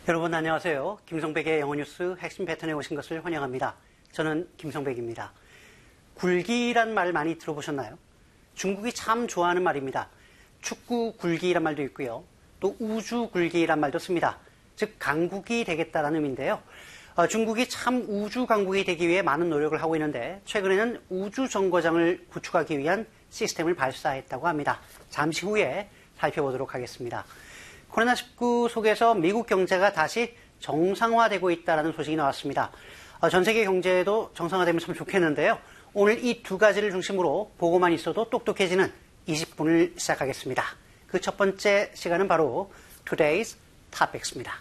여러분 안녕하세요. 김성백의 영어뉴스 핵심 패턴에 오신 것을 환영합니다. 저는 김성백입니다. 굴기란 말 많이 들어보셨나요? 중국이 참 좋아하는 말입니다. 축구 굴기란 말도 있고요. 또 우주 굴기란 말도 씁니다. 즉 강국이 되겠다라는 의미인데요. 중국이 참 우주 강국이 되기 위해 많은 노력을 하고 있는데 최근에는 우주 정거장을 구축하기 위한 시스템을 발사했다고 합니다. 잠시 후에 살펴보도록 하겠습니다. 코로나19 속에서 미국 경제가 다시 정상화되고 있다는 소식이 나왔습니다. 전 세계 경제도 정상화되면 참 좋겠는데요. 오늘 이 두 가지를 중심으로 보고만 있어도 똑똑해지는 20분을 시작하겠습니다. 그 첫 번째 시간은 바로 Today's Topics입니다.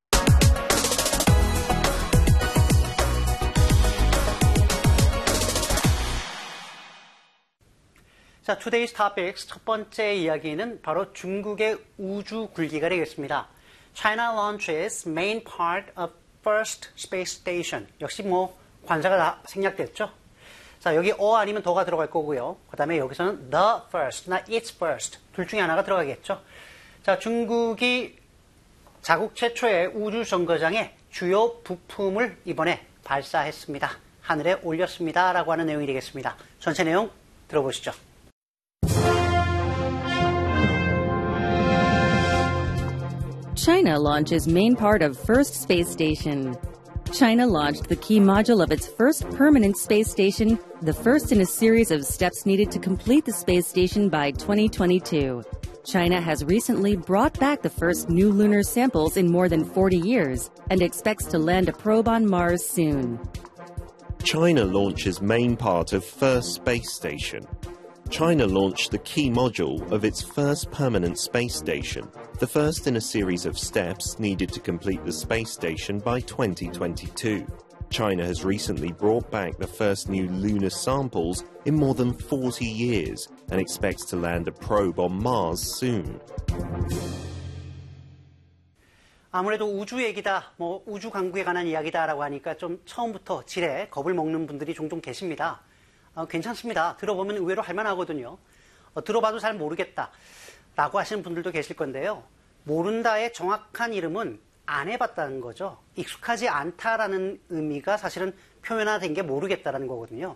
자, Today's Topics 첫 번째 이야기는 바로 중국의 우주 굴기가 되겠습니다. China launches main part of first space station. 역시 관사가 다 생략됐죠. 자, 여기 아니면 더가 들어갈 거고요. 그 다음에 여기서는 the first나 its first 둘 중에 하나가 들어가겠죠. 자, 중국이 자국 최초의 우주 정거장의 주요 부품을 이번에 발사했습니다. 하늘에 올렸습니다. 라고 하는 내용이 되겠습니다. 전체 내용 들어보시죠. China launches main part of first space station. China launched the key module of its first permanent space station, the first in a series of steps needed to complete the space station by 2022. China has recently brought back the first new lunar samples in more than 40 years and expects to land a probe on Mars soon. China launches main part of first space station. China launched the key module of its first permanent space station, the first in a series of steps needed to complete the space station by 2022. China has recently brought back the first new lunar samples in more than 40 years and expects to land a probe on Mars soon. 아무래도 우주 얘기다, 우주 강국에 관한 이야기다라고 하니까 좀 처음부터 지레 겁을 먹는 분들이 종종 계십니다. 괜찮습니다. 들어보면 의외로 할만하거든요. 들어봐도 잘 모르겠다 라고 하시는 분들도 계실 건데요. 모른다의 정확한 이름은 안 해봤다는 거죠. 익숙하지 않다라는 의미가 사실은 표현화된 게 모르겠다라는 거거든요.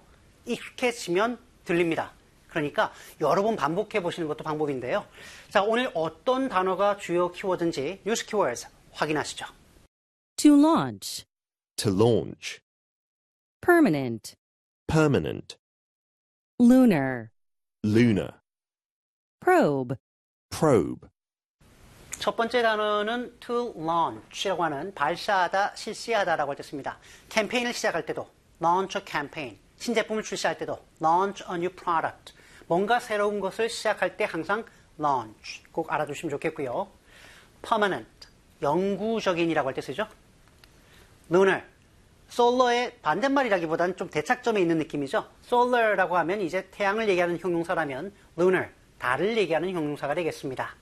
익숙해지면 들립니다. 그러니까 여러 번 반복해 보시는 것도 방법인데요. 자, 오늘 어떤 단어가 주요 키워드인지 뉴스 키워드 확인하시죠. To launch. To launch. Permanent. Permanent. Lunar. Lunar. Probe. Probe. 첫 번째 단어는 to launch이라고 하는 발사하다, 실시하다라고 할 때 씁니다. 캠페인을 시작할 때도 launch a campaign, 신제품을 출시할 때도 launch a new product, 뭔가 새로운 것을 시작할 때 항상 launch 꼭 알아두시면 좋겠고요. permanent, 영구적인이라고 할 때 쓰죠. lunar, 솔러의 반대말이라기보다는 좀 대착점에 있는 느낌이죠. solar라고 하면 이제 태양을 얘기하는 형용사라면 lunar, 달을 얘기하는 형용사가 되겠습니다.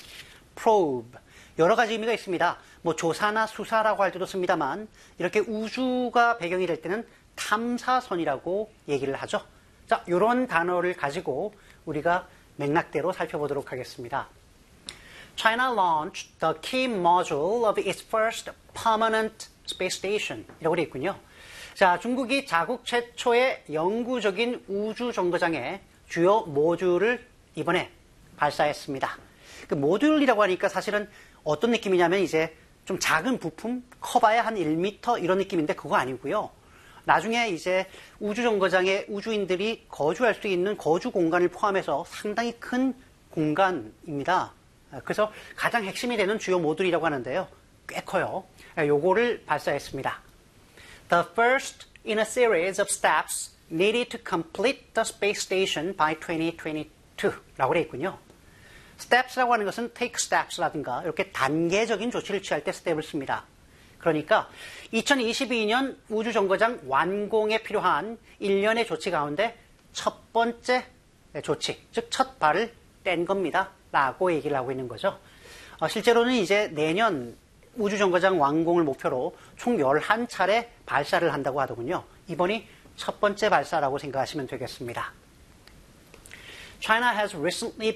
probe, 여러 가지 의미가 있습니다. 조사나 수사라고 할 때도 씁니다만 이렇게 우주가 배경이 될 때는 탐사선이라고 얘기를 하죠. 자, 이런 단어를 가지고 우리가 맥락대로 살펴보도록 하겠습니다. China launched the key module of its first permanent space station 이라고 되어 있군요. 자, 중국이 자국 최초의 영구적인 우주 정거장의 주요 모듈을 이번에 발사했습니다. 그 모듈이라고 하니까 사실은 어떤 느낌이냐면 이제 좀 작은 부품, 커봐야 한 1m 이런 느낌인데 그거 아니고요. 나중에 이제 우주 정거장에 우주인들이 거주할 수 있는 거주 공간을 포함해서 상당히 큰 공간입니다. 그래서 가장 핵심이 되는 주요 모듈이라고 하는데요. 꽤 커요. 요거를 발사했습니다. The first in a series of steps needed to complete the space station by 2022라고 되어 있군요. steps라고 하는 것은 take steps라든가 이렇게 단계적인 조치를 취할 때 step을 씁니다. 그러니까 2022년 우주정거장 완공에 필요한 일련의 조치 가운데 첫 번째 조치, 즉 첫 발을 뗀 겁니다. 라고 얘기를 하고 있는 거죠. 실제로는 이제 내년 우주정거장 완공을 목표로 총 11차례 발사를 한다고 하더군요. 이번이 첫 번째 발사라고 생각하시면 되겠습니다. China has recently